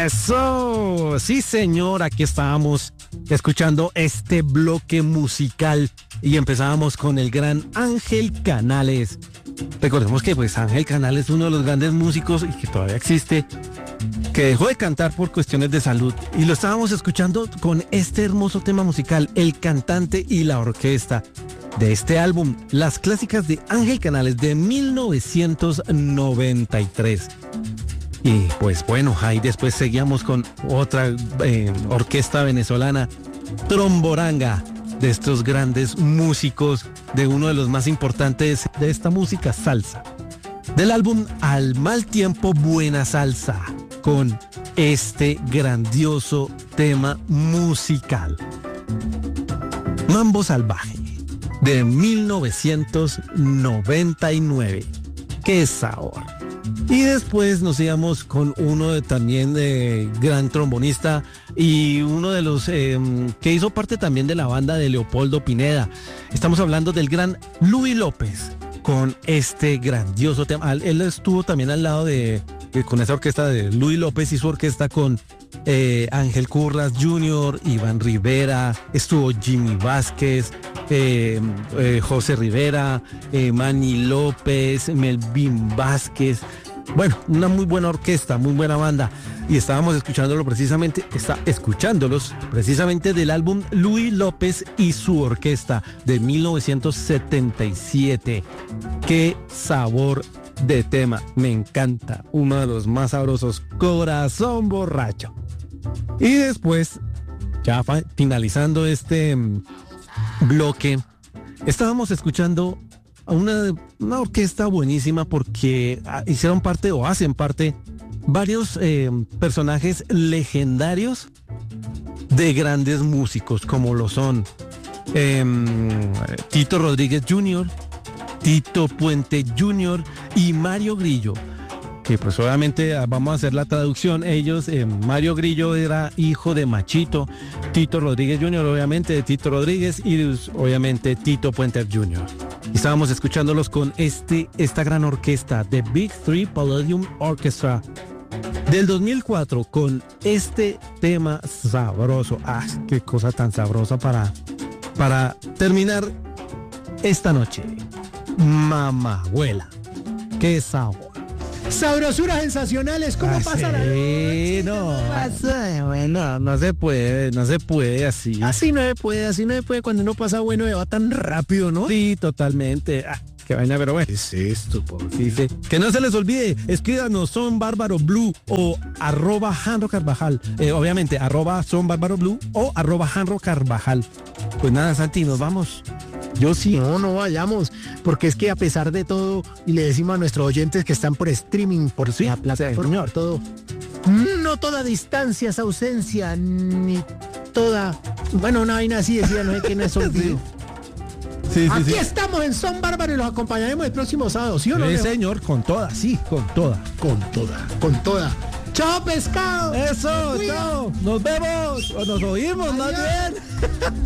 Eso, sí señor, aquí estábamos escuchando este bloque musical y empezábamos con el gran Ángel Canales. Recordemos que pues Ángel Canales es uno de los grandes músicos y que todavía existe, que dejó de cantar por cuestiones de salud y lo estábamos escuchando con este hermoso tema musical, El Cantante y la Orquesta, de este álbum, Las Clásicas de Ángel Canales de 1993. Y pues bueno, ahí después seguíamos con otra orquesta venezolana, Tromboranga, de estos grandes músicos, de uno de los más importantes de esta música salsa. Del álbum Al Mal Tiempo, Buena Salsa, con este grandioso tema musical. Mambo Salvaje, de 1999. ¡Qué sabor! Y después nos íbamos con uno también de gran trombonista y uno de los que hizo parte también de la banda de Leopoldo Pineda. Estamos hablando del gran Luis López con este grandioso tema. Él estuvo también al lado con esa orquesta de Luis López y su orquesta con Ángel Curras Jr., Iván Rivera, estuvo Jimmy Vázquez, José Rivera, Manny López, Melvin Vázquez. Bueno, una muy buena orquesta, muy buena banda. Y estábamos escuchándolos precisamente del álbum Luis López y su orquesta de 1977. ¡Qué sabor de tema! Me encanta. Uno de los más sabrosos, Corazón Borracho. Y después, ya finalizando este bloque, estábamos escuchando a una orquesta buenísima porque hicieron parte o hacen parte varios personajes legendarios de grandes músicos, como lo son Tito Rodríguez Jr., Tito Puente Jr. y Mario Grillo, que pues obviamente vamos a hacer la traducción. Ellos, Mario Grillo era hijo de Machito, Tito Rodríguez Jr. obviamente de Tito Rodríguez y obviamente Tito Puente Jr. Y estábamos escuchándolos con esta gran orquesta, The Big Three Palladium Orchestra, del 2004, con este tema sabroso. ¡Ah, qué cosa tan sabrosa para terminar esta noche! Mamahuela, qué sabor. Sabrosuras sensacionales, ¿cómo pasa la noche? Bueno, no se puede así. Así no se puede cuando uno pasa bueno, va tan rápido, ¿no? Sí, totalmente. Qué vaina, pero bueno. ¿Qué es esto, por Dice, que no se les olvide, escríbanos Son Bárbaro Blue o @Janro Carvajal. Obviamente, @Son Bárbaro Blue o @Janro Carvajal. Pues nada, Santi, nos vamos. Yo sí. No vayamos, porque es que a pesar de todo, y le decimos a nuestros oyentes que están por streaming, por la plataforma, todo, no toda distancia es ausencia, ni toda, bueno, una vaina así decía, no sé qué no es olvido. Sí, Aquí estamos en Son Bárbaro y los acompañaremos el próximo sábado, ¿sí o no? Sí, señor, con toda, sí, con toda. ¡Chao, pescado! Eso, chao. Nos vemos, o nos oímos. Adiós. Más bien.